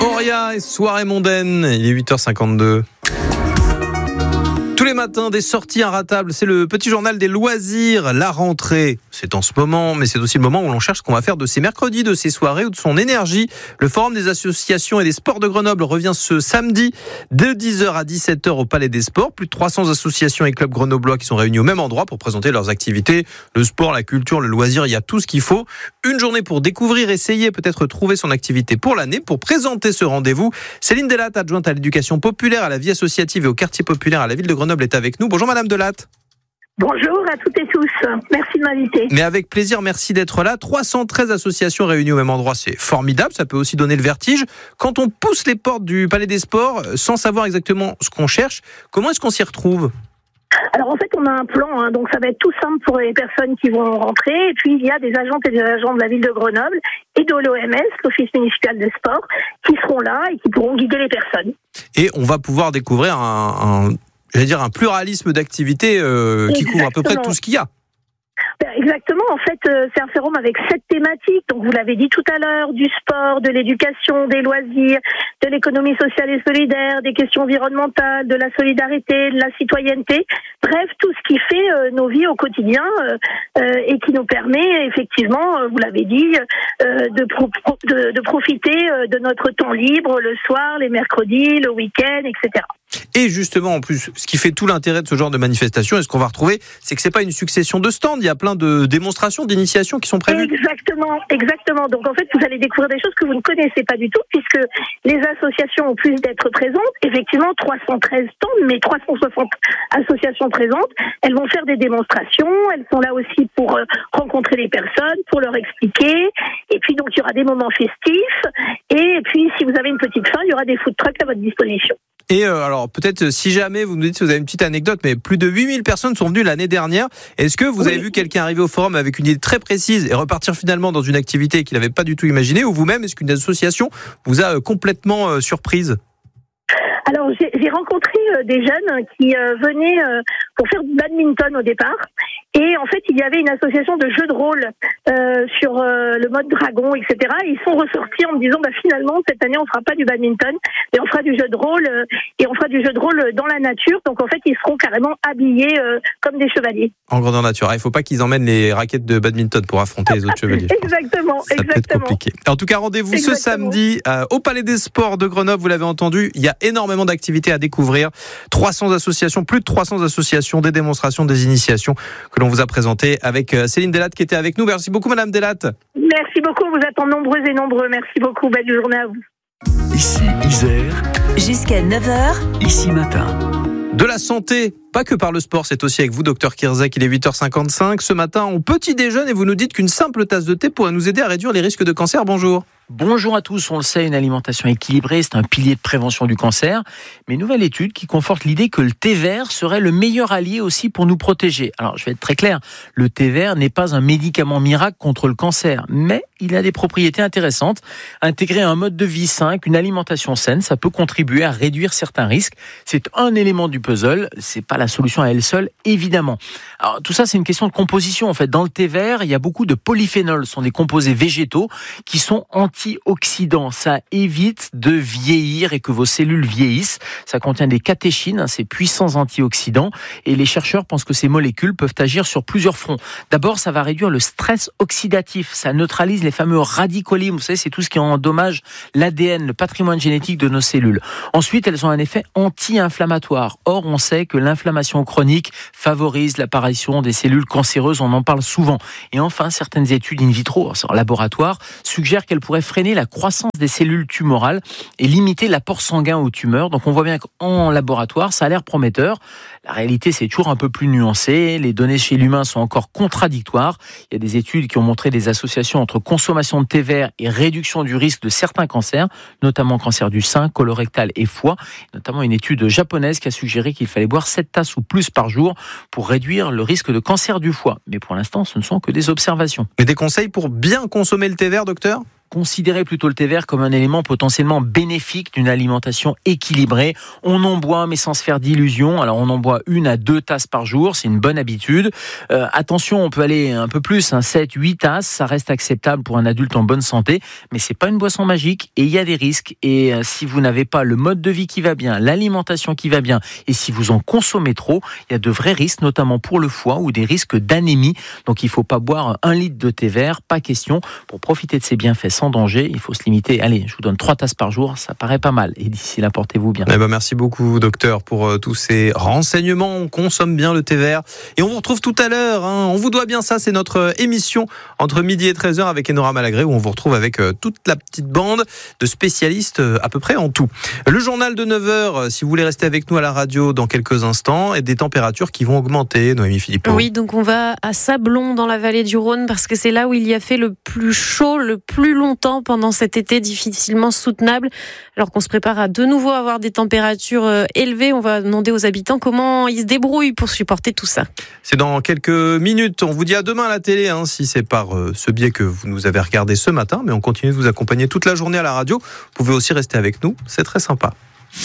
Auria et soirée mondaine, il est 8h52. Tous les matins, des sorties inratables, c'est le petit journal des loisirs. La rentrée, c'est en ce moment, mais c'est aussi le moment où l'on cherche ce qu'on va faire de ses mercredis, de ses soirées ou de son énergie. Le Forum des associations et des sports de Grenoble revient ce samedi de 10h à 17h au Palais des Sports. Plus de 300 associations et clubs grenoblois qui sont réunis au même endroit pour présenter leurs activités. Le sport, la culture, le loisir, il y a tout ce qu'il faut. Une journée pour découvrir, essayer, peut-être trouver son activité pour l'année. Pour présenter ce rendez-vous, Céline Delatte, adjointe à l'éducation populaire, à la vie associative et au quartier populaire à la ville de Grenoble, est avec nous. Bonjour Madame Delatte. Bonjour à toutes et tous. Merci de m'inviter. Mais avec plaisir, merci d'être là. 313 associations réunies au même endroit, c'est formidable. Ça peut aussi donner le vertige. Quand on pousse les portes du Palais des Sports sans savoir exactement ce qu'on cherche, comment est-ce qu'on s'y retrouve ? Alors en fait, on a un plan, donc ça va être tout simple pour les personnes qui vont rentrer. Et puis il y a des agentes et des agents de la ville de Grenoble et de l'OMS, l'Office municipal des sports, qui seront là et qui pourront guider les personnes. Et on va pouvoir découvrir un pluralisme d'activités qui couvre à peu près tout ce qu'il y a. Exactement, en fait, c'est un forum avec 7 thématiques, donc vous l'avez dit tout à l'heure, du sport, de l'éducation, des loisirs, de l'économie sociale et solidaire, des questions environnementales, de la solidarité, de la citoyenneté, bref, tout ce qui fait nos vies au quotidien et qui nous permet effectivement, vous l'avez dit, de profiter de notre temps libre le soir, les mercredis, le week-end, etc. Et justement, en plus, ce qui fait tout l'intérêt de ce genre de manifestation, et ce qu'on va retrouver, c'est que c'est pas une succession de stands, il y a plein de démonstrations, d'initiations qui sont prévues. Exactement. Donc en fait, vous allez découvrir des choses que vous ne connaissez pas du tout, puisque les associations, en plus d'être présentes, effectivement 313 stands, mais 360 associations présentes, elles vont faire des démonstrations, elles sont là aussi pour rencontrer les personnes, pour leur expliquer, et puis donc il y aura des moments festifs, et puis si vous avez une petite faim, il y aura des food trucks à votre disposition. Et alors, peut-être, si jamais vous nous dites si vous avez une petite anecdote, mais plus de 8000 personnes sont venues l'année dernière. Est-ce que vous avez vu quelqu'un arriver au forum avec une idée très précise et repartir finalement dans une activité qu'il n'avait pas du tout imaginée, ou vous-même, est-ce qu'une association vous a complètement surprise ? Alors, j'ai rencontré des jeunes qui venaient pour faire du badminton au départ. Et en fait, il y avait une association de jeux de rôle sur le mode dragon, etc. Et ils sont ressortis en me disant, finalement, cette année, on fera pas du badminton, mais on fera du jeu de rôle, et on fera du jeu de rôle dans la nature. Donc, en fait, ils seront carrément habillés comme des chevaliers. En grandeur nature. Il ne faut pas qu'ils emmènent les raquettes de badminton pour affronter les autres chevaliers. Exactement. Ça peut être compliqué. En tout cas, rendez-vous ce samedi au Palais des Sports de Grenoble. Vous l'avez entendu, il y a énormément d'activités à découvrir. 300 associations, plus de 300 associations, des démonstrations, des initiations que l'on vous a présentées avec Céline Delatte qui était avec nous. Merci beaucoup, Madame Delatte. Merci beaucoup, vous êtes nombreux et nombreux. Merci beaucoup, belle journée à vous. Ici, Isère. Jusqu'à 9h. Ici matin. De la santé, pas que par le sport, c'est aussi avec vous, Dr Kirzek. Il est 8h55. Ce matin, on petit déjeune et vous nous dites qu'une simple tasse de thé pourrait nous aider à réduire les risques de cancer. Bonjour. Bonjour à tous, on le sait, une alimentation équilibrée, c'est un pilier de prévention du cancer. Mais une nouvelle étude qui conforte l'idée que le thé vert serait le meilleur allié aussi pour nous protéger. Alors, je vais être très clair, le thé vert n'est pas un médicament miracle contre le cancer, mais il a des propriétés intéressantes. Intégrer un mode de vie sain, une alimentation saine, ça peut contribuer à réduire certains risques. C'est un élément du puzzle, c'est pas la solution à elle seule, évidemment. Alors, tout ça, c'est une question de composition, en fait. Dans le thé vert, il y a beaucoup de polyphénols, ce sont des composés végétaux qui sont antioxydants. Ça évite de vieillir et que vos cellules vieillissent. Ça contient des catéchines, ces puissants antioxydants, et les chercheurs pensent que ces molécules peuvent agir sur plusieurs fronts. D'abord, ça va réduire le stress oxydatif. Ça neutralise les fameux radicaux libres. Vous savez, c'est tout ce qui endommage l'ADN, le patrimoine génétique de nos cellules. Ensuite, elles ont un effet anti-inflammatoire. Or, on sait que l'inflammation chronique favorise l'apparition des cellules cancéreuses. On en parle souvent. Et enfin, certaines études in vitro, en laboratoire, suggèrent qu'elles pourraient freiner la croissance des cellules tumorales et limiter l'apport sanguin aux tumeurs. Donc, on voit bien qu'en laboratoire, ça a l'air prometteur. La réalité, c'est toujours un peu plus nuancé. Les données chez l'humain sont encore contradictoires. Il y a des études qui ont montré des associations entre consommation de thé vert et réduction du risque de certains cancers, notamment cancer du sein, colorectal et foie. Notamment une étude japonaise qui a suggéré qu'il fallait boire 7 tasses ou plus par jour pour réduire le risque de cancer du foie. Mais pour l'instant, ce ne sont que des observations. Mais des conseils pour bien consommer le thé vert, docteur ? considérez plutôt le thé vert comme un élément potentiellement bénéfique d'une alimentation équilibrée. On en boit, mais sans se faire d'illusions. Alors, on en boit 1 à 2 tasses par jour. C'est une bonne habitude. Attention, on peut aller un peu plus, 7, 8 tasses. Ça reste acceptable pour un adulte en bonne santé. Mais c'est pas une boisson magique et il y a des risques. Et si vous n'avez pas le mode de vie qui va bien, l'alimentation qui va bien, et si vous en consommez trop, il y a de vrais risques, notamment pour le foie ou des risques d'anémie. Donc, il faut pas boire 1 litre de thé vert. Pas question. Pour profiter de ses bienfaits sans danger, il faut se limiter. Allez, je vous donne 3 tasses par jour. Ça paraît pas mal. Et d'ici là, portez-vous bien. Merci beaucoup, docteur, pour tous ces renseignements. On consomme bien le thé vert. Et on vous retrouve tout à l'heure. On vous doit bien ça. C'est notre émission entre midi et 13h avec Enora Malagré, où on vous retrouve avec toute la petite bande de spécialistes à peu près en tout. Le journal de 9h, si vous voulez rester avec nous à la radio dans quelques instants, et des températures qui vont augmenter, Noémie Philippot. Oui, donc on va à Sablons dans la vallée du Rhône parce que c'est là où il y a fait le plus chaud, le plus longtemps pendant cet été difficilement soutenable. Alors qu'on se prépare à de nouveau avoir des températures élevées, on va demander aux habitants comment ils se débrouillent pour supporter tout ça. C'est dans quelques minutes. On vous dit à demain à la télé, si c'est par ce biais que vous nous avez regardé ce matin, mais on continue de vous accompagner toute la journée à la radio. Vous pouvez aussi rester avec nous, c'est très sympa.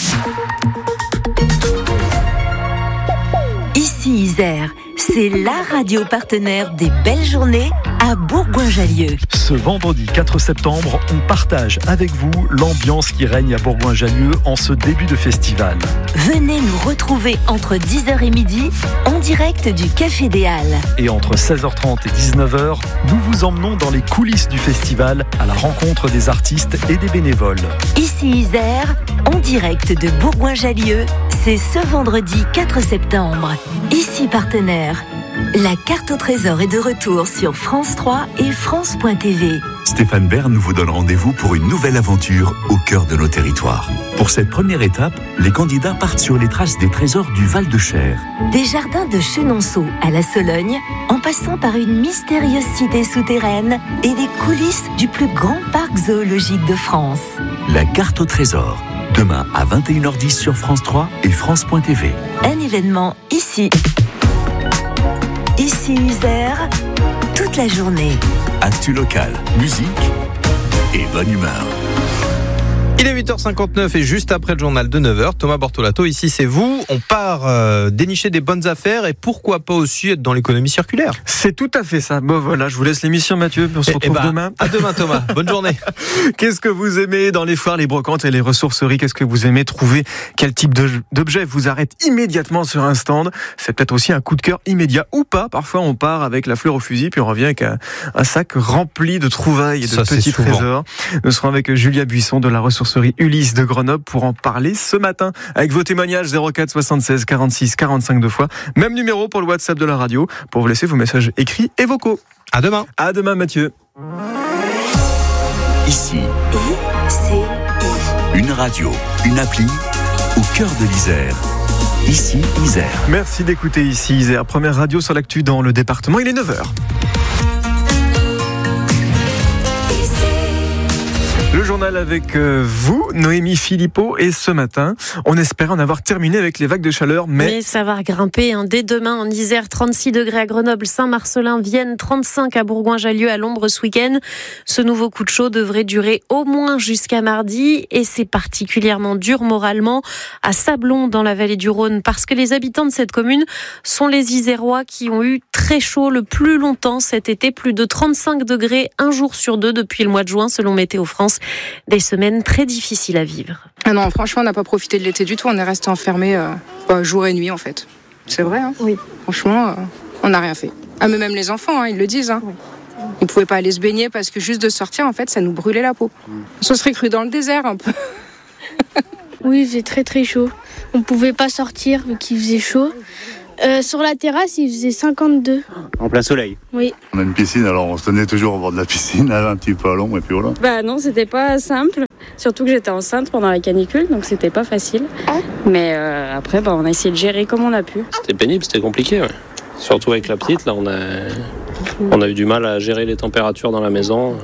Ici Isère, c'est la radio partenaire des belles journées à Bourgoin-Jallieu. Ce vendredi 4 septembre, on partage avec vous l'ambiance qui règne à Bourgoin-Jallieu en ce début de festival. Venez nous retrouver entre 10h et midi en direct du Café des Halles. Et entre 16h30 et 19h, nous vous emmenons dans les coulisses du festival à la rencontre des artistes et des bénévoles. Ici Isère, en direct de Bourgoin-Jallieu, c'est ce vendredi 4 septembre. Ici partenaire. La carte au trésor est de retour sur France 3 et France.tv. Stéphane Bern vous donne rendez-vous pour une nouvelle aventure au cœur de nos territoires. Pour cette première étape, les candidats partent sur les traces des trésors du Val-de-Cher. Des jardins de Chenonceau à la Sologne, en passant par une mystérieuse cité souterraine et les coulisses du plus grand parc zoologique de France. La carte au trésor, demain à 21h10 sur France 3 et France.tv. Un événement ici. Ici Isère, toute la journée. Actu local, musique et bonne humeur. Il est 8h59 et juste après le journal de 9h, Thomas Bortolato, ici c'est vous. On part dénicher des bonnes affaires et pourquoi pas aussi être dans l'économie circulaire. C'est tout à fait ça. Bon voilà, je vous laisse l'émission Mathieu, on se retrouve demain. À demain Thomas, bonne journée. Qu'est-ce que vous aimez dans les foires, les brocantes et les ressourceries? Qu'est-ce que vous aimez trouver? Quel type d'objet vous arrête immédiatement sur un stand? C'est peut-être aussi un coup de cœur immédiat ou pas. Parfois on part avec la fleur au fusil puis on revient avec un sac rempli de trouvailles et de petits trésors. Nous serons avec Julia Buisson de la ressourcerie Ulysse de Grenoble pour en parler ce matin avec vos témoignages 04 76 46 45 2 fois. Même numéro pour le WhatsApp de la radio pour vous laisser vos messages écrits et vocaux. À demain. À demain Mathieu. Ici, une radio, une appli au cœur de l'Isère. Ici Isère. Merci d'écouter Ici Isère, première radio sur l'actu dans le département. Il est 9h. Le journal avec vous, Noémie Philippot, et ce matin, on espère en avoir terminé avec les vagues de chaleur, mais ça va grimper dès demain en Isère, 36 degrés à Grenoble, Saint-Marcelin, Vienne, 35 à Bourgoin-Jallieu, à l'ombre ce week-end. Ce nouveau coup de chaud devrait durer au moins jusqu'à mardi et c'est particulièrement dur moralement à Sablons dans la vallée du Rhône parce que les habitants de cette commune sont les Isérois qui ont eu très chaud le plus longtemps cet été, plus de 35 degrés un jour sur deux depuis le mois de juin selon Météo France. Des semaines très difficiles à vivre. Ah non, franchement, on n'a pas profité de l'été du tout. On est resté enfermés jour et nuit, en fait. C'est vrai, hein ? Oui. Franchement, on n'a rien fait. Ah, mais même les enfants, ils le disent. Hein. Oui. Ils ne pouvaient pas aller se baigner parce que juste de sortir, en fait, ça nous brûlait la peau. On se serait cru dans le désert, un peu. Oui, il faisait très très chaud. On ne pouvait pas sortir vu qu'il faisait chaud. Sur la terrasse, il faisait 52. En plein soleil? Oui. On a une piscine, alors on se tenait toujours au bord de la piscine, un petit peu à l'ombre, et puis voilà. Bah non, c'était pas simple. Surtout que j'étais enceinte pendant la canicule, donc c'était pas facile. Mais après, on a essayé de gérer comme on a pu. C'était pénible, c'était compliqué, ouais. Surtout avec la petite, là, on a eu du mal à gérer les températures dans la maison.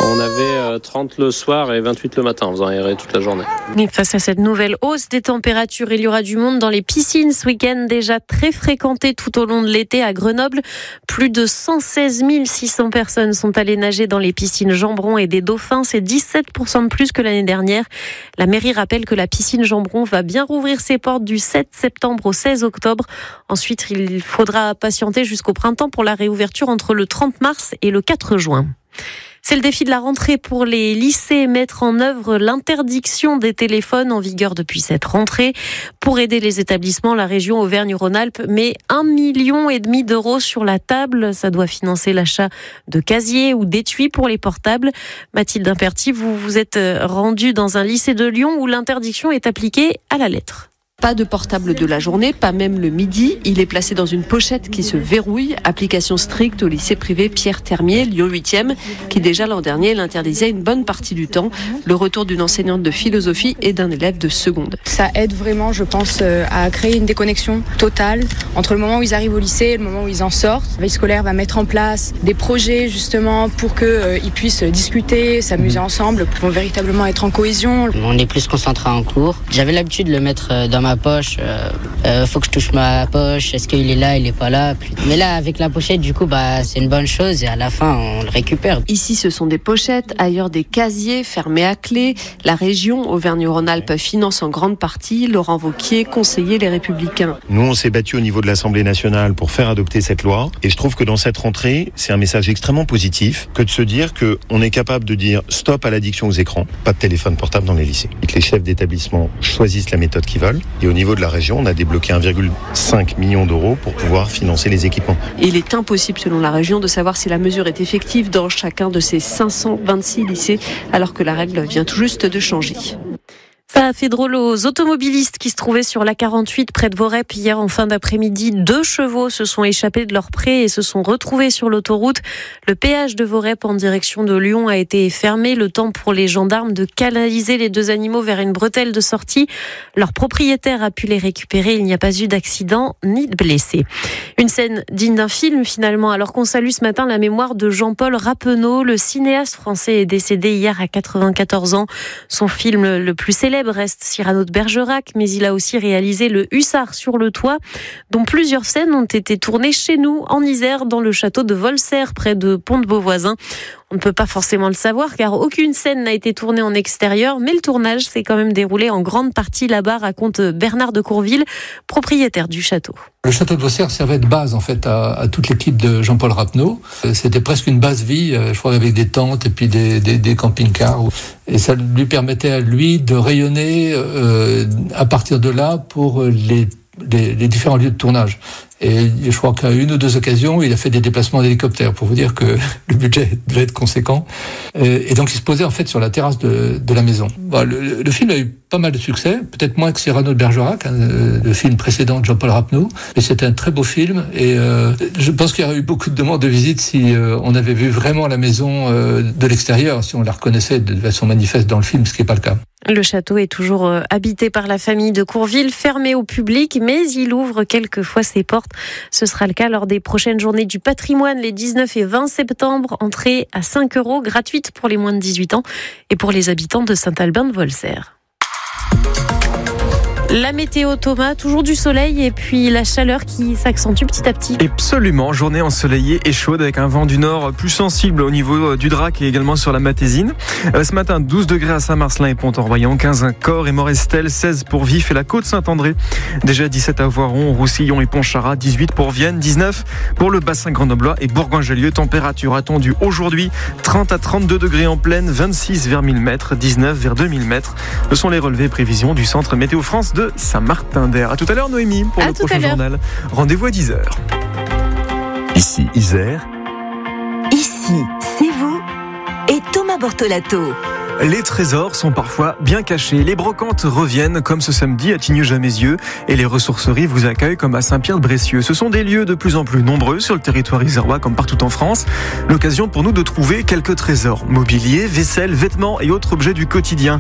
On avait 30 le soir et 28 le matin en faisant errer toute la journée. Et face à cette nouvelle hausse des températures, il y aura du monde dans les piscines ce week-end, déjà très fréquentées tout au long de l'été à Grenoble. Plus de 116 600 personnes sont allées nager dans les piscines Jambron et des Dauphins. C'est 17% de plus que l'année dernière. La mairie rappelle que la piscine Jambron va bien rouvrir ses portes du 7 septembre au 16 octobre. Ensuite, il faudra patienter jusqu'au printemps pour la réouverture entre le 30 mars et le 4 juin. C'est le défi de la rentrée pour les lycées, mettre en œuvre l'interdiction des téléphones en vigueur depuis cette rentrée. Pour aider les établissements, la région Auvergne-Rhône-Alpes met 1,5 million d'euros sur la table. Ça doit financer l'achat de casiers ou d'étuis pour les portables. Mathilde Imperti, vous vous êtes rendue dans un lycée de Lyon où l'interdiction est appliquée à la lettre. Pas de portable de la journée, pas même le midi. Il est placé dans une pochette qui se verrouille. Application stricte au lycée privé Pierre Termier, Lyon 8e, qui déjà l'an dernier l'interdisait une bonne partie du temps. Le retour d'une enseignante de philosophie et d'un élève de seconde. Ça aide vraiment, je pense, à créer une déconnexion totale entre le moment où ils arrivent au lycée et le moment où ils en sortent. La veille scolaire va mettre en place des projets justement pour qu'ils puissent discuter, s'amuser ensemble, pour véritablement être en cohésion. On est plus concentré en cours. J'avais l'habitude de le mettre dans ma poche, faut que je touche ma poche, est-ce qu'il est là, il est pas là, mais là avec la pochette du coup c'est une bonne chose et à la fin on le récupère. Ici ce sont des pochettes, ailleurs des casiers fermés à clé. La région Auvergne-Rhône-Alpes finance en grande partie. Laurent Wauquiez, conseiller Les Républicains. Nous on s'est battu au niveau de l'Assemblée nationale pour faire adopter cette loi et je trouve que dans cette rentrée c'est un message extrêmement positif que de se dire qu'on est capable de dire stop à l'addiction aux écrans, pas de téléphone portable dans les lycées. Et que les chefs d'établissement choisissent la méthode qu'ils veulent. Et au niveau de la région, on a débloqué 1,5 million d'euros pour pouvoir financer les équipements. Il est impossible, selon la région, de savoir si la mesure est effective dans chacun de ces 526 lycées, alors que la règle vient tout juste de changer. Ça a fait drôle aux automobilistes qui se trouvaient sur la 48 près de Vorep hier en fin d'après-midi. 2 chevaux se sont échappés de leur pré et se sont retrouvés sur l'autoroute. Le péage de Vorep en direction de Lyon a été fermé. Le temps pour les gendarmes de canaliser les 2 animaux vers une bretelle de sortie. Leur propriétaire a pu les récupérer. Il n'y a pas eu d'accident ni de blessés. Une scène digne d'un film finalement. Alors qu'on salue ce matin la mémoire de Jean-Paul Rappeneau, le cinéaste français est décédé hier à 94 ans. Son film le plus célèbre reste Cyrano de Bergerac, mais il a aussi réalisé Le Hussard sur le toit, dont plusieurs scènes ont été tournées chez nous, en Isère, dans le château de Volserre, près de Pont-de-Beauvoisin. On ne peut pas forcément le savoir, car aucune scène n'a été tournée en extérieur, mais le tournage s'est quand même déroulé en grande partie là-bas, raconte Bernard de Courville, propriétaire du château. Le château de Volserre servait de base en fait à toute l'équipe de Jean-Paul Rappeneau. C'était presque une base vie, je crois, avec des tentes et puis des camping-cars. Et ça lui permettait à lui de rayonner à partir de là pour les différents lieux de tournage. Et je crois qu'à une ou 2 occasions, il a fait des déplacements d'hélicoptère pour vous dire que le budget devait être conséquent. Et donc, il se posait en fait sur la terrasse de la maison. Bon, le film a eu pas mal de succès, peut-être moins que Cyrano de Bergerac, le film précédent de Jean-Paul Rappeneau. Mais c'était un très beau film et je pense qu'il y aurait eu beaucoup de demandes de visite si on avait vu vraiment la maison de l'extérieur, si on la reconnaissait de façon manifeste dans le film, ce qui n'est pas le cas. Le château est toujours habité par la famille de Courville, fermé au public, mais il ouvre quelquefois ses portes. Ce sera le cas lors des prochaines journées du patrimoine, les 19 et 20 septembre. Entrée à 5 €, gratuite pour les moins de 18 ans et pour les habitants de Saint-Albin de Volserre. La météo, Thomas, toujours du soleil et puis la chaleur qui s'accentue petit à petit. Absolument, journée ensoleillée et chaude avec un vent du nord plus sensible au niveau du Drac et également sur la Matésine. Ce matin, 12 degrés à Saint-Marcelin et Pont-en-Royans, 15 à Corps et Morestel, 16 pour Vif et la Côte-Saint-André. Déjà 17 à Voiron, Roussillon et Pontcharrat, 18 pour Vienne, 19 pour le bassin grenoblois et Bourgoin-Jallieu. Température attendue aujourd'hui, 30 à 32 degrés en plaine, 26 vers 1000 mètres, 19 vers 2000 mètres. Ce sont les relevés prévisions du Centre Météo France de Saint-Martin-d'Air. À tout à l'heure, Noémie, pour le prochain journal. Rendez-vous à 10h. Ici Isère. Ici, c'est vous et Thomas Bortolato. Les trésors sont parfois bien cachés. Les brocantes reviennent comme ce samedi à Tignes-Jamézieux et les ressourceries vous accueillent comme à Saint-Pierre-de-Bressieux. Ce sont des lieux de plus en plus nombreux sur le territoire isérois comme partout en France. L'occasion pour nous de trouver quelques trésors. Mobilier, vaisselle, vêtements et autres objets du quotidien.